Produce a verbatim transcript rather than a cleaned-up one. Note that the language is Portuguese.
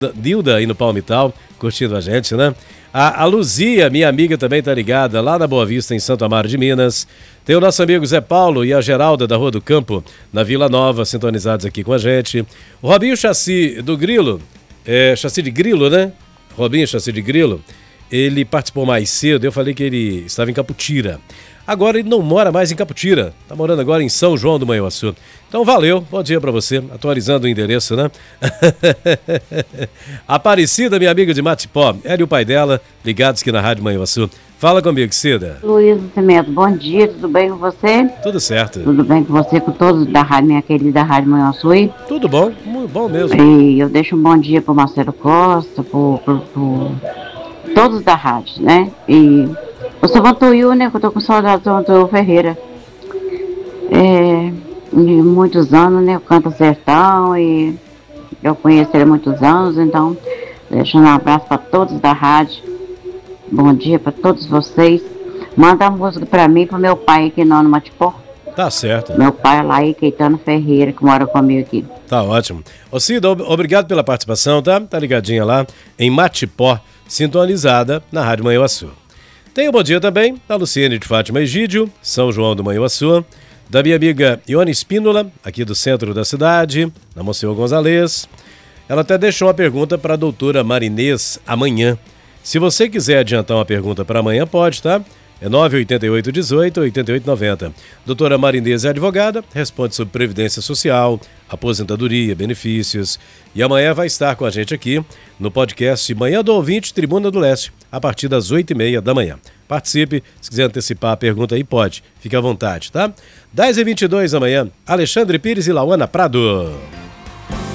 Nilda aí no Palmital, curtindo a gente, né? A, a Luzia, minha amiga, também tá ligada lá na Boa Vista, em Santo Amaro de Minas. Tem o nosso amigo Zé Paulo e a Geralda da Rua do Campo, na Vila Nova, sintonizados aqui com a gente. O Robinho Chassi do Grilo, é, Chassi de Grilo, né? Robinho Chassi de Grilo, ele participou mais cedo, eu falei que ele estava em Caputira. Agora ele não mora mais em Caputira, tá morando agora em São João do Manhuaçu. Então valeu, bom dia pra você, atualizando o endereço, né? Aparecida, minha amiga de Matipó, ela e o pai dela, ligados aqui na Rádio Manhuaçu. Fala comigo, Cida. Luiz Cimento, bom dia, tudo bem com você? Tudo certo. Tudo bem com você, com todos da rádio, minha querida Rádio Manhuaçu? Tudo bom, muito bom mesmo. E eu deixo um bom dia pro Marcelo Costa, pro, pro, pro todos da rádio, né? E o seu Vantuil, né, que eu tô com saudade do Vantuil Ferreira. É, de muitos anos, né, eu canto sertão e eu conheço ele há muitos anos, então deixando um abraço para todos da rádio. Bom dia para todos vocês. Manda a música para mim e pro meu pai aqui no Matipó. Tá certo. Meu pai é lá aí, Caetano Ferreira, que mora comigo aqui. Tá ótimo. Ô Cida, obrigado pela participação, tá? Tá ligadinha lá em Matipó, sintonizada na Rádio Manhuaçu. Tem um bom dia também da Luciene de Fátima Egídio, São João do Manhuaçu, da minha amiga Ione Espínola, aqui do centro da cidade, na Monsenhor Gonzalez. Ela até deixou uma pergunta para a doutora Marinês amanhã. Se você quiser adiantar uma pergunta para amanhã, pode, tá? É nove oito oito, um oito, oito oito nove zero. Doutora Marinês é advogada, responde sobre Previdência Social, aposentadoria, benefícios. E amanhã vai estar com a gente aqui no podcast Manhã do Ouvinte, Tribuna do Leste, a partir das oito e meia da manhã. Participe, se quiser antecipar a pergunta aí, pode. Fique à vontade, tá? dez e vinte e dois da manhã, Alexandre Pires e Lauana Prado.